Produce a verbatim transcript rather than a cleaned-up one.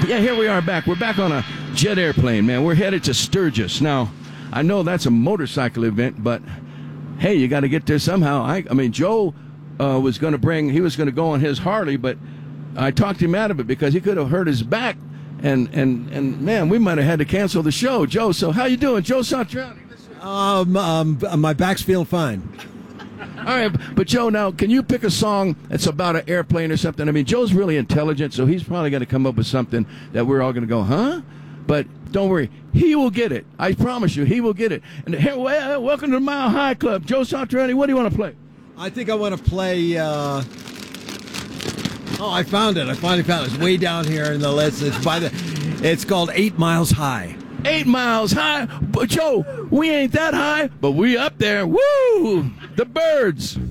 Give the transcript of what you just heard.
Yeah, here we are back. We're back on a jet airplane, man. We're headed to Sturgis. Now, I know that's a motorcycle event, but hey, you got to get there somehow. I, I mean, Joe uh, was going to bring, he was going to go on his Harley, but I talked him out of it because he could have hurt his back, and and and man, we might have had to cancel the show. Joe, so how you doing, Joe Satriani? Um, um, my back's feeling fine. All right, but Joe, now, can you pick a song that's about an airplane or something? I mean, Joe's really intelligent, so he's probably going to come up with something that we're all going to go, huh? But don't worry, he will get it. I promise you, he will get it. And here, well, welcome to the Mile High Club. Joe Satriani, what do you want to play? I think I want to play, uh... oh, I found it. I finally found it. It's way down here in the list. It's by the... It's called Eight Miles High. Eight miles high? But Joe, we ain't that high, but we up there. Woo! The Birds.